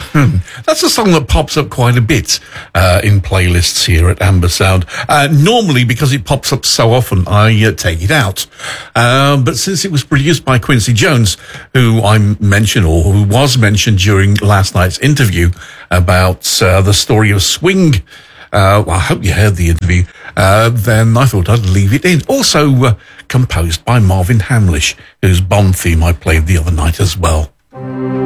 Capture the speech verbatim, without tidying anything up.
That's a song that pops up quite a bit uh, in playlists here at Amber Sound. Uh, normally, because it pops up so often, I uh, take it out. Uh, but since it was produced by Quincy Jones, who I mentioned, or who was mentioned during last night's interview about uh, the story of swing, uh, well, I hope you heard the interview, uh, then I thought I'd leave it in. Also uh, composed by Marvin Hamlish, whose Bond theme I played the other night as well.